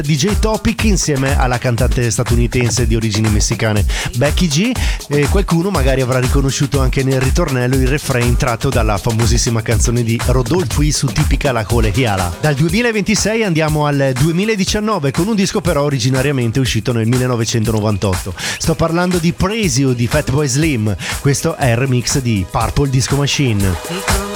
DJ Topic insieme alla cantante statunitense di origini messicane Becky G, e qualcuno magari avrà riconosciuto anche nel ritornello il refrain tratto dalla famosissima canzone di Rodolfo su Tipica la Colegiala. Dal 2026 andiamo al 2019 con un disco però originariamente uscito nel 1998. Sto parlando di Praise You di Fatboy Slim. Questo è il remix di Purple Disco Machine.